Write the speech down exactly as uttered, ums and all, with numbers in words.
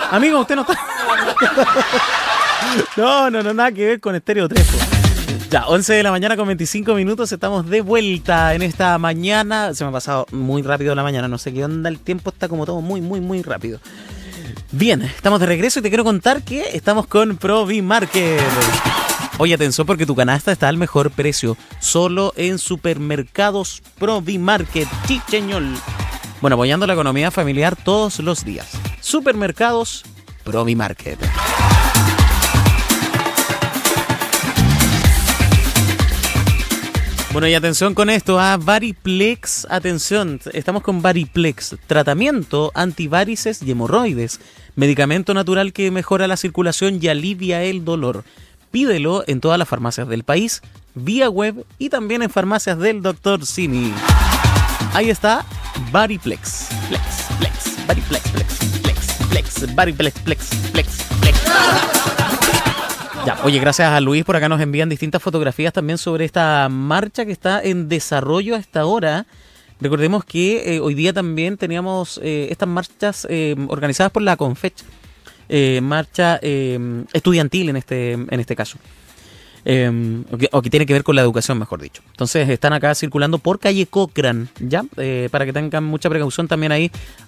Amigo, usted no está... No, no, no, nada que ver con Estéreo tres. Ya, once de la mañana con veinticinco minutos, estamos de vuelta en esta mañana. Se me ha pasado muy rápido la mañana, no sé qué onda, el tiempo está como todo muy, muy, muy rápido. Bien, estamos de regreso y te quiero contar que estamos con Provimarket. Oye, atención porque tu canasta está al mejor precio, solo en Supermercados Provimarket, Chicheñol. Bueno, apoyando la economía familiar todos los días. Supermercados Provimarket. Bueno, y atención con esto, a Variplex, atención, estamos con Variplex, tratamiento antivarices y hemorroides, medicamento natural que mejora la circulación y alivia el dolor. Pídelo en todas las farmacias del país, vía web y también en farmacias del doctor Simi. Ahí está, Variplex, Plex, Plex, Variplex, Plex, Plex, Plex, Variplex, Plex, Plex, Plex. Ya, oye, gracias a Luis, por acá nos envían distintas fotografías también sobre esta marcha que está en desarrollo hasta ahora. Recordemos que eh, hoy día también teníamos eh, estas marchas eh, organizadas por la Confech, eh, marcha eh, estudiantil en este, en este caso, eh, o, que, o que tiene que ver con la educación, mejor dicho. Entonces están acá circulando por calle Cochrane, ¿ya? Eh, para que tengan mucha precaución también ahí